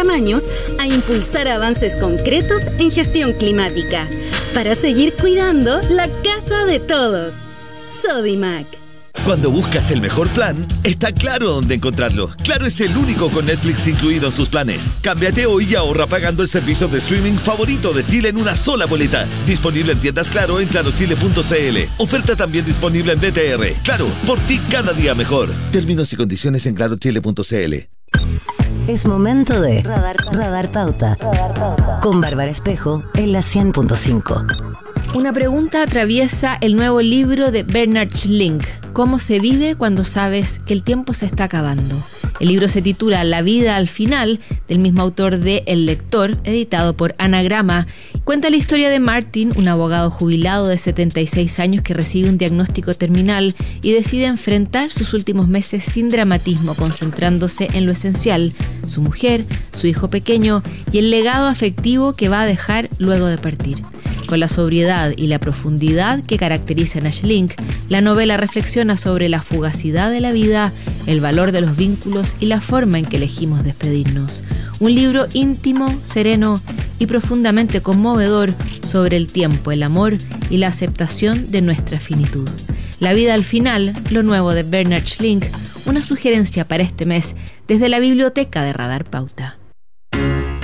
tamaños a impulsar avances concretos en gestión climática para seguir cuidando la casa de todos. Sodimac. Cuando buscas el mejor plan, está Claro dónde encontrarlo. Claro es el único con Netflix incluido en sus planes. Cámbiate hoy y ahorra pagando el servicio de streaming favorito de Chile en una sola boleta. Disponible en tiendas Claro en clarochile.cl. Oferta también disponible en BTR. Claro, por ti cada día mejor. Términos y condiciones en clarochile.cl. Es momento de Radar Pauta. Con Bárbara Espejo en la 100.5. Una pregunta atraviesa el nuevo libro de Bernard Schlink, ¿Cómo se vive cuando sabes que el tiempo se está acabando? El libro se titula La vida al final, del mismo autor de El lector, editado por Anagrama. Cuenta la historia de Martin, un abogado jubilado de 76 años que recibe un diagnóstico terminal y decide enfrentar sus últimos meses sin dramatismo, concentrándose en lo esencial, su mujer, su hijo pequeño y el legado afectivo que va a dejar luego de partir. Con la sobriedad y la profundidad que caracterizan a Schlink, la novela reflexiona sobre la fugacidad de la vida, el valor de los vínculos y la forma en que elegimos despedirnos. Un libro íntimo, sereno y profundamente conmovedor sobre el tiempo, el amor y la aceptación de nuestra finitud. La vida al final, lo nuevo de Bernard Schlink, una sugerencia para este mes desde la biblioteca de Radar Pauta.